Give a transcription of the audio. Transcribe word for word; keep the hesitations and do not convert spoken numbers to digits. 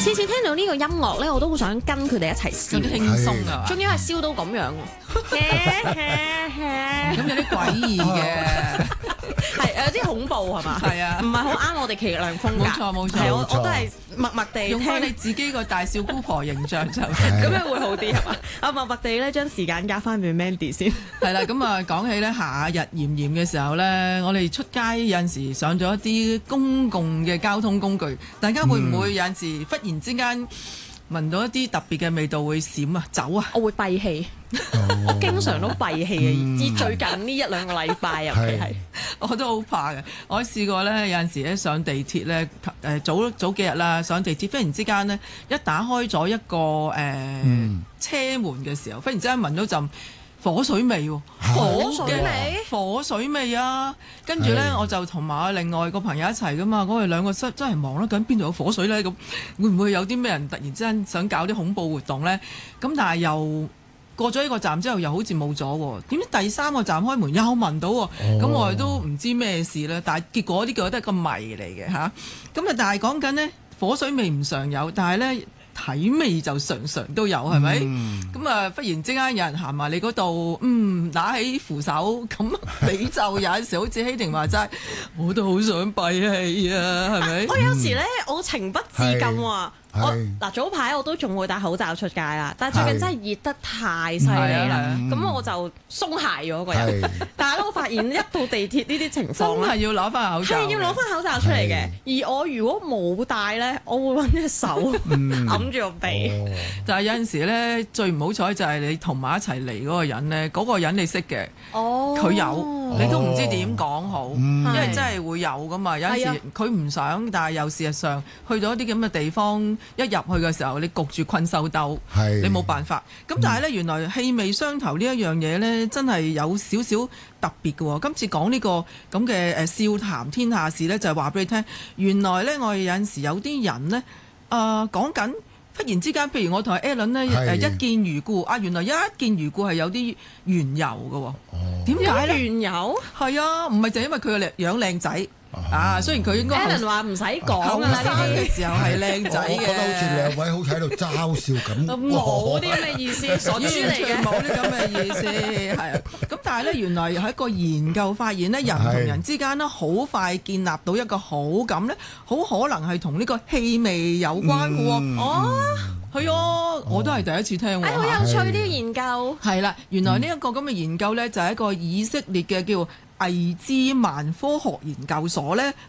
次次聽到呢個音樂咧，我都好想跟佢哋一齊笑， 有啲輕鬆啊， 仲要係笑到咁樣喎， 咁有啲詭異嘅。 係有啲恐怖係嘛？ 係啊， 唔係好啱我哋奇亮風格。 冇錯冇錯， 係我我都係默默地用翻你聽， 自己個大笑姑婆形象就咁樣會好啲係嘛？我默默地咧將時間交翻俾 Mandy 先。 係啦。咁啊講起咧夏日炎炎嘅時候咧，我哋出街有陣時上咗一啲公共嘅交通工具，大家會唔會有陣時忽然之間聞到一啲特別嘅味道會閃啊走啊？ 我會閉氣，我經常都閉氣嘅，至最近呢一兩個禮拜尤其係。 我都好怕嘅。我試過咧，有陣時咧上地鐵咧，誒早早幾日啦，上地鐵忽然之間咧，一打開咗一個誒、呃嗯、車門嘅時候，忽然之間聞到陣火水味喎， 火水味， 火水味啊！跟住咧，我就同埋另外個朋友一齊噶嘛，我哋兩個真真係忙啦，究竟邊度有火水咧？咁會唔會有啲咩人突然之間想搞啲恐怖活動咧？咁但係又過咗一個站之後，又好似冇咗喎。點知第三個站開門又聞到喎，咁、哦、我哋都唔知咩事啦。但係結果呢個都係個謎嚟嘅嚇。咁啊，但係講緊呢，火水味唔常有，但係咧體味就常常都有，係咪？咁啊、嗯，忽然之間有人行埋你嗰度，嗯，打起扶手，咁你就有陣時好似希婷話齋，我都好想閉氣啊，係咪？ 我有時咧，我情不自禁喎。我嗱早排我都仲會戴口罩出街啦，但係最近真係熱得太犀利啦，咁我就鬆懈咗個人。但係咧，我發現一到地鐵呢啲情況咧， 真係要攞翻口罩， 係要攞翻口罩出嚟嘅。而我如果冇戴咧，我會揾隻手揞住個鼻。 但係有陣時咧，最唔好彩就係你同埋一齊嚟嗰個人咧，嗰個人你識嘅，佢有你都唔知點講好，因為真係會有噶嘛。有陣時佢唔想，但係又事實上去到一啲咁嘅地方。一入去嘅時候，你焗住困獸鬥，你冇辦法。咁但係咧，原來氣味相投呢一樣嘢咧，真係有少少特別嘅喎。今次講呢個咁嘅誒笑談天下事咧，就係話俾你聽，原來咧我哋有陣時有啲人咧，誒講緊忽然之間，譬如我同阿 Alan 咧誒一見如故，啊原來一見如故係有啲緣由嘅喎。點解咧？ 緣由係啊，唔係就因為佢個樣靚仔。啊，雖然佢應該 Alan 話唔使講啦， 後生嘅時候係靚仔嘅， 我覺得好似兩位好似喺度嘲笑咁， 冇啲咁嘅意思，傻豬嚟嘅， 冇啲咁嘅意思，係啊。咁但係咧，原來係一個研究發現咧，人同人之間咧，好快建立到一個好感咧，好可能係同呢個氣味有關嘅喎。哦，係啊，我都係第一次聽喎。 哎，好有趣啲研究。 係啦，原來呢一個咁嘅研究咧，就係一個以色列嘅叫魏茲曼科學研究所咧